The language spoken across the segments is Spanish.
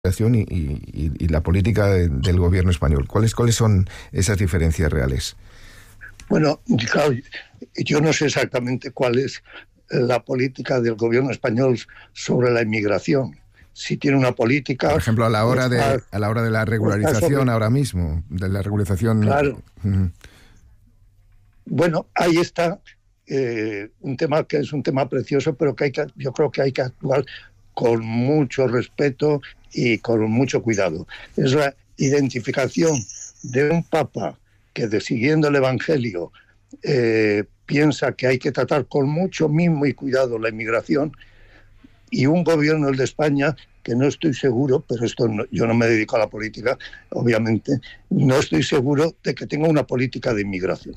y la política del gobierno español. ¿Cuáles son esas diferencias reales? Bueno, claro, yo no sé exactamente cuál es la política del gobierno español sobre la inmigración. Si tiene una política... Por ejemplo, a la hora de la regularización ahora mismo, de la regularización... Claro. Bueno, ahí está un tema que es un tema precioso, pero yo creo que hay que actuar con mucho respeto y con mucho cuidado. Es la identificación de un papa que, siguiendo el Evangelio, piensa que hay que tratar con mucho mimo y cuidado la inmigración, y un gobierno, el de España, que no estoy seguro, pero yo no me dedico a la política, obviamente, no estoy seguro de que tenga una política de inmigración.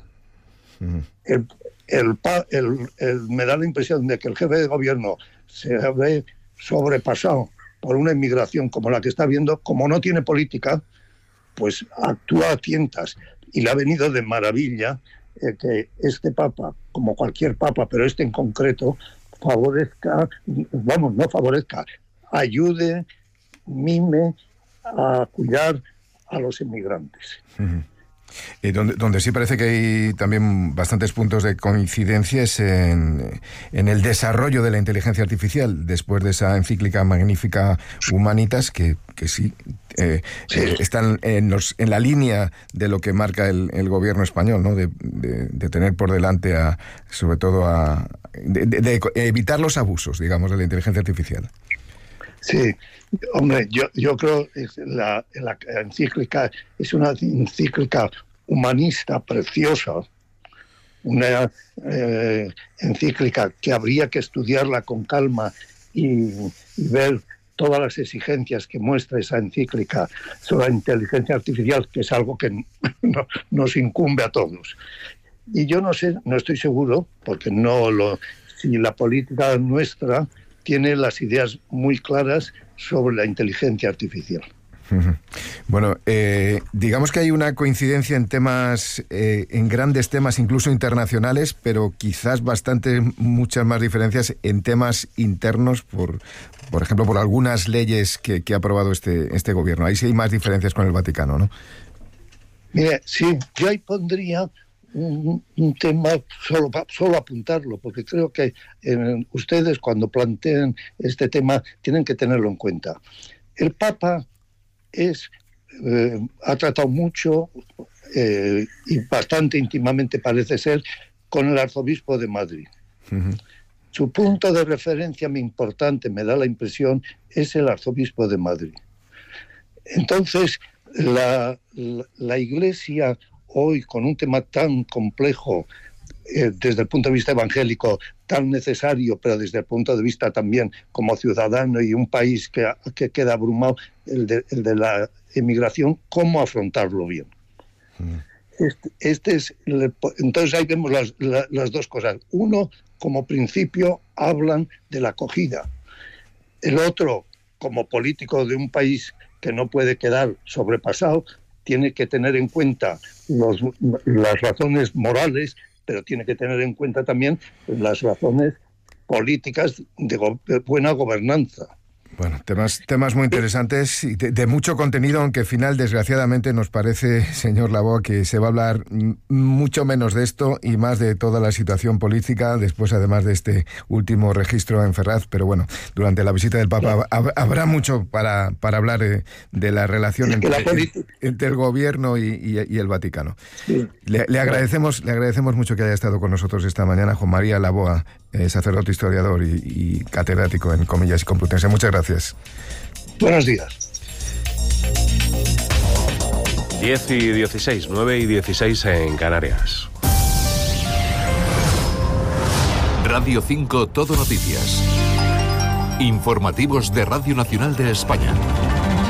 Me da la impresión de que el jefe de gobierno se ve sobrepasado por una inmigración como la que está viendo. Como no tiene política, pues actúa a tientas, y le ha venido de maravilla que este papa, como cualquier papa, pero este en concreto, ayude, mime a cuidar a los inmigrantes. Donde sí parece que hay también bastantes puntos de coincidencia es en el desarrollo de la inteligencia artificial, después de esa encíclica magnífica Humanitas, que sí, están en la línea de lo que marca el gobierno español, ¿no? De tener por delante sobre todo de evitar los abusos, digamos, de la inteligencia artificial. Sí, hombre, yo creo que la encíclica es una encíclica humanista preciosa, una encíclica que habría que estudiarla con calma y ver todas las exigencias que muestra esa encíclica sobre la inteligencia artificial, que es algo que nos incumbe a todos. Y yo no estoy seguro, porque si la política nuestra tiene las ideas muy claras sobre la inteligencia artificial. Bueno, digamos que hay una coincidencia en temas, en grandes temas, incluso internacionales, pero quizás muchas más diferencias en temas internos, por ejemplo, por algunas leyes que ha aprobado este gobierno. Ahí sí hay más diferencias con el Vaticano, ¿no? Mire, sí, yo ahí pondría un tema, solo apuntarlo, porque creo que ustedes, cuando planteen este tema, tienen que tenerlo en cuenta. El Papa ha tratado mucho y bastante íntimamente, parece ser, con el arzobispo de Madrid. Uh-huh. Su punto de referencia muy importante, me da la impresión, es el arzobispo de Madrid. Entonces, la Iglesia hoy, con un tema tan complejo, desde el punto de vista evangélico, tan necesario, pero desde el punto de vista también como ciudadano y un país que queda abrumado, el de la emigración, ¿cómo afrontarlo bien? Entonces ahí vemos las dos cosas. Uno, como principio, hablan de la acogida. El otro, como político de un país que no puede quedar sobrepasado, tiene que tener en cuenta las razones morales, pero tiene que tener en cuenta también las razones políticas de buena gobernanza. Bueno, temas muy interesantes y de mucho contenido, aunque al final, desgraciadamente, nos parece, señor Laboa, que se va a hablar mucho menos de esto y más de toda la situación política, después además de este último registro en Ferraz. Pero bueno, durante la visita del Papa habrá mucho para hablar de la relación entre el gobierno y el Vaticano. Sí. Le agradecemos mucho que haya estado con nosotros esta mañana, Juan María Laboa, sacerdote, historiador y catedrático en Comillas y Complutense. Muchas gracias. Buenos días. 10:16, 9:16 en Canarias. Radio 5 Todo Noticias. Informativos de Radio Nacional de España.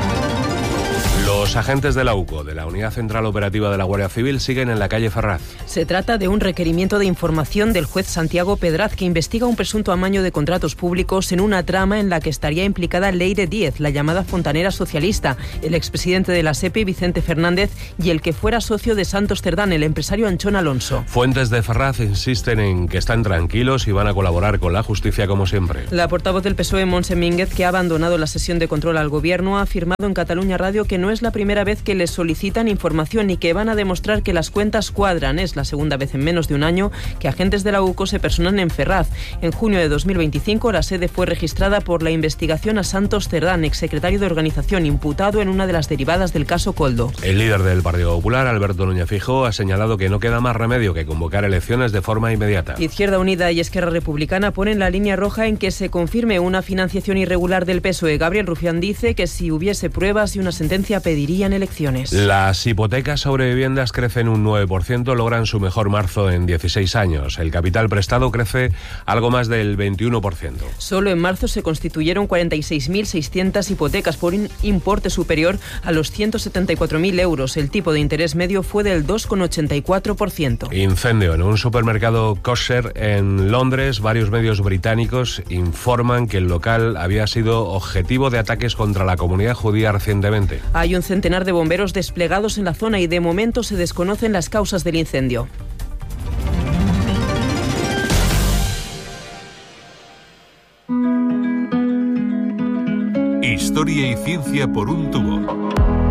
Los agentes de la UCO, de la Unidad Central Operativa de la Guardia Civil, siguen en la calle Ferraz. Se trata de un requerimiento de información del juez Santiago Pedraz, que investiga un presunto amaño de contratos públicos en una trama en la que estaría implicada Leire Díez, la llamada fontanera socialista, el expresidente de la SEPI, Vicente Fernández, y el que fuera socio de Santos Cerdán, el empresario Anchón Alonso. Fuentes de Ferraz insisten en que están tranquilos y van a colaborar con la justicia como siempre. La portavoz del PSOE, Montse Mínguez, que ha abandonado la sesión de control al Gobierno, ha afirmado en Cataluña Radio que no es la primera vez que les solicitan información y que van a demostrar que las cuentas cuadran. Es la segunda vez en menos de un año que agentes de la UCO se personan en Ferraz. En junio de 2025 la sede fue registrada por la investigación a Santos Cerdán, exsecretario de organización, imputado en una de las derivadas del caso Koldo. El líder del Partido Popular, Alberto Núñez Feijóo, ha señalado que no queda más remedio que convocar elecciones de forma inmediata. Izquierda Unida y Esquerra Republicana ponen la línea roja en que se confirme una financiación irregular del PSOE. Gabriel Rufián dice que si hubiese pruebas y una sentencia pedirían elecciones. Las hipotecas sobre viviendas crecen un 9%, logran su mejor marzo en 16 años. El capital prestado crece algo más del 21%. Solo en marzo se constituyeron 46.600 hipotecas por un importe superior a los 174.000 euros. El tipo de interés medio fue del 2,84%. Incendio en un supermercado kosher en Londres. Varios medios británicos informan que el local había sido objetivo de ataques contra la comunidad judía recientemente. Hay un centenar de bomberos desplegados en la zona y de momento se desconocen las causas del incendio. Historia y ciencia por un tubo.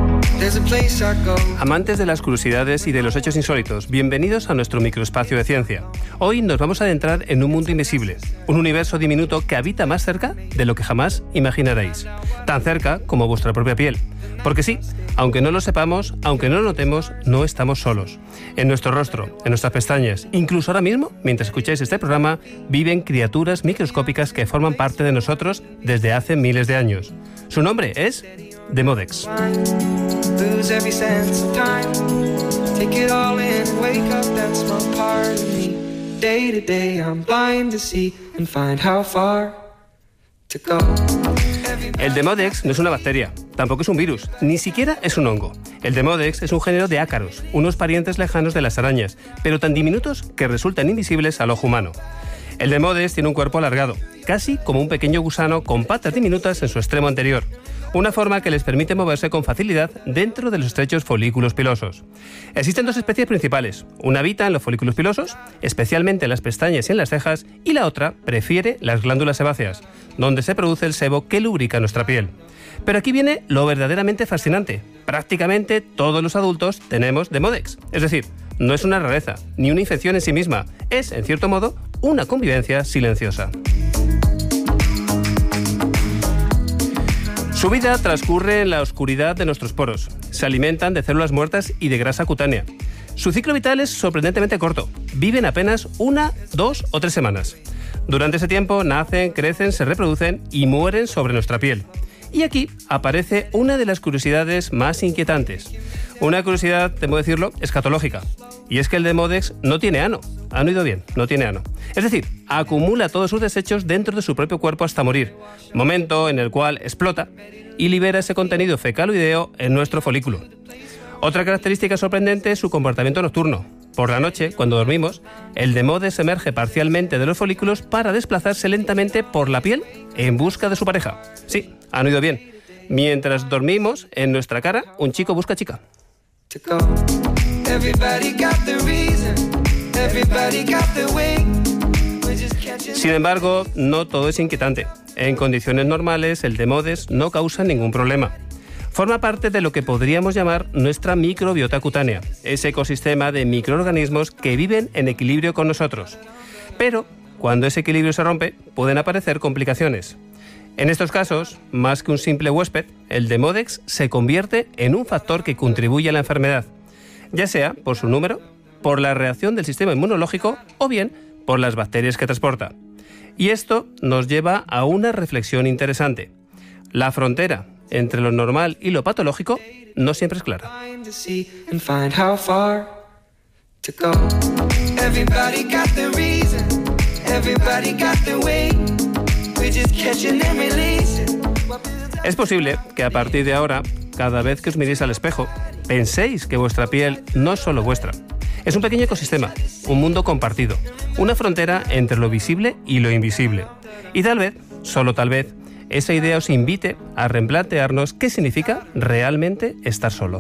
Amantes de las curiosidades y de los hechos insólitos, bienvenidos a nuestro microespacio de ciencia. Hoy nos vamos a adentrar en un mundo invisible, un universo diminuto que habita más cerca de lo que jamás imaginaréis. Tan cerca como vuestra propia piel. Porque sí, aunque no lo sepamos, aunque no lo notemos, no estamos solos. En nuestro rostro, en nuestras pestañas, incluso ahora mismo, mientras escucháis este programa, viven criaturas microscópicas que forman parte de nosotros desde hace miles de años. Su nombre es Demodex. Lose every sense of time. Take it all in, wake up that small part of me. Day to day I'm blind to see and find how far to go. El Demodex no es una bacteria, tampoco es un virus, ni siquiera es un hongo. El Demodex es un género de ácaros, unos parientes lejanos de las arañas, pero tan diminutos que resultan invisibles al ojo humano. El Demodex tiene un cuerpo alargado, casi como un pequeño gusano con patas diminutas en su extremo anterior. Una forma que les permite moverse con facilidad dentro de los estrechos folículos pilosos. Existen dos especies principales. Una habita en los folículos pilosos, especialmente en las pestañas y en las cejas, y la otra prefiere las glándulas sebáceas, donde se produce el sebo que lubrica nuestra piel. Pero aquí viene lo verdaderamente fascinante. Prácticamente todos los adultos tenemos Demodex. Es decir, no es una rareza, ni una infección en sí misma. Es, en cierto modo, una convivencia silenciosa. Su vida transcurre en la oscuridad de nuestros poros. Se alimentan de células muertas y de grasa cutánea. Su ciclo vital es sorprendentemente corto. Viven apenas 1, 2 o 3 semanas. Durante ese tiempo nacen, crecen, se reproducen y mueren sobre nuestra piel. Y aquí aparece una de las curiosidades más inquietantes. Una curiosidad, temo decirlo, escatológica. Y es que el Demodex no tiene ano. ¿Han oído bien? No tiene ano. Es decir, acumula todos sus desechos dentro de su propio cuerpo hasta morir. Momento en el cual explota y libera ese contenido fecaloideo en nuestro folículo. Otra característica sorprendente es su comportamiento nocturno. Por la noche, cuando dormimos, el Demodex emerge parcialmente de los folículos para desplazarse lentamente por la piel en busca de su pareja. Sí, han oído bien. Mientras dormimos, en nuestra cara, un chico busca chica. Sin embargo, no todo es inquietante. En condiciones normales, el Demodex no causa ningún problema. Forma parte de lo que podríamos llamar nuestra microbiota cutánea, ese ecosistema de microorganismos que viven en equilibrio con nosotros. Pero, cuando ese equilibrio se rompe, pueden aparecer complicaciones. En estos casos, más que un simple huésped, el Demodex se convierte en un factor que contribuye a la enfermedad, ya sea por su número, por la reacción del sistema inmunológico o bien por las bacterias que transporta. Y esto nos lleva a una reflexión interesante. La frontera entre lo normal y lo patológico no siempre es clara. Es posible que a partir de ahora, cada vez que os miréis al espejo, penséis que vuestra piel no es solo vuestra. Es un pequeño ecosistema, un mundo compartido, una frontera entre lo visible y lo invisible. Y tal vez, solo tal vez, esa idea os invite a replantearnos qué significa realmente estar solo.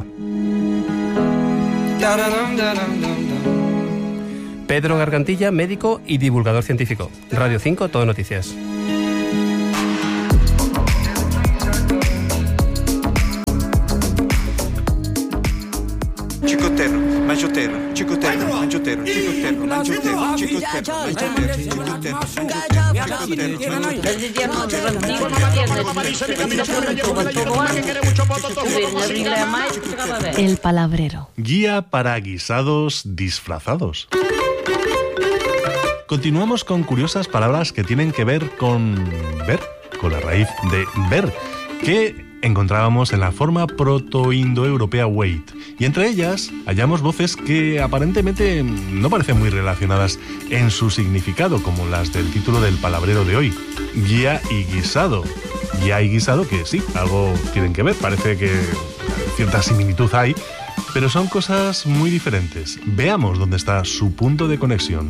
Pedro Gargantilla, médico y divulgador científico. Radio 5, Todo Noticias. Chicotero, manchotero, chicotero, manchotero, chicotero, manchotero, chicotero, manchotero. El palabrero. Guía para guisados disfrazados. Continuamos con curiosas palabras que tienen que ver con ver, con la raíz de ver, que encontrábamos en la forma proto-indoeuropea wait, y entre ellas hallamos voces que aparentemente no parecen muy relacionadas en su significado, como las del título del palabrero de hoy, guía y guisado. Guía y guisado que sí, algo tienen que ver, parece que cierta similitud hay, pero son cosas muy diferentes. Veamos dónde está su punto de conexión.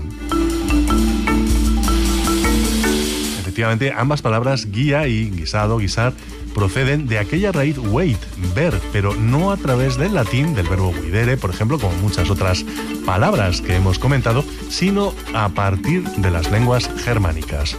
Efectivamente, ambas palabras, guía y guisado, guisar, proceden de aquella raíz wait, ver, pero no a través del latín, del verbo guidere, por ejemplo, como muchas otras palabras que hemos comentado, sino a partir de las lenguas germánicas.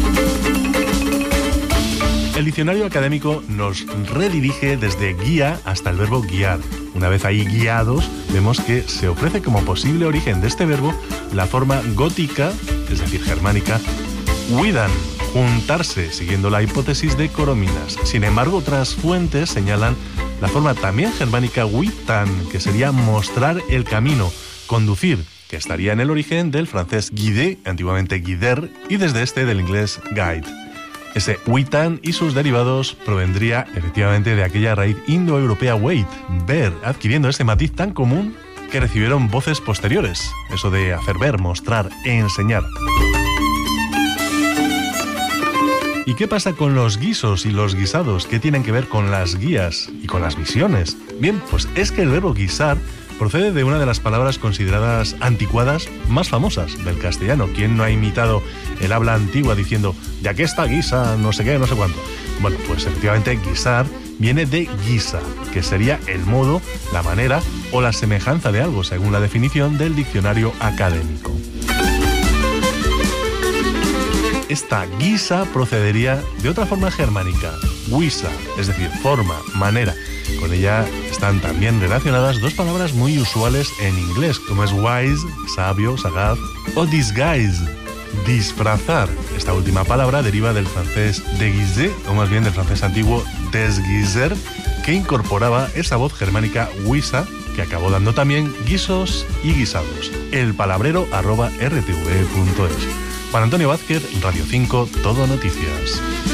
El diccionario académico nos redirige desde guía hasta el verbo guiar. Una vez ahí guiados, vemos que se ofrece como posible origen de este verbo la forma gótica, es decir, germánica, guidan, juntarse, siguiendo la hipótesis de Corominas. Sin embargo, otras fuentes señalan la forma también germánica guitan, que sería mostrar el camino, conducir, que estaría en el origen del francés guider, antiguamente guider, y desde este del inglés guide. Ese guitan y sus derivados provendría efectivamente de aquella raíz indoeuropea wait, ver, adquiriendo ese matiz tan común que recibieron voces posteriores, eso de hacer ver, mostrar, enseñar. ¿Y qué pasa con los guisos y los guisados? ¿Qué tienen que ver con las guías y con las visiones? Bien, pues es que el verbo guisar procede de una de las palabras consideradas anticuadas más famosas del castellano. ¿Quién no ha imitado el habla antigua diciendo de aquí está guisa, no sé qué, no sé cuánto? Bueno, pues efectivamente guisar viene de guisa, que sería el modo, la manera o la semejanza de algo, según la definición del diccionario académico. Esta guisa procedería de otra forma germánica, guisa, es decir, forma, manera. Con ella están también relacionadas dos palabras muy usuales en inglés, como es wise, sabio, sagaz, o disguise, disfrazar. Esta última palabra deriva del francés déguiser, o más bien del francés antiguo desguiser, que incorporaba esa voz germánica guisa, que acabó dando también guisos y guisados. elpalabrero@rtv.es. Juan Antonio Vázquez, Radio 5, Todo Noticias.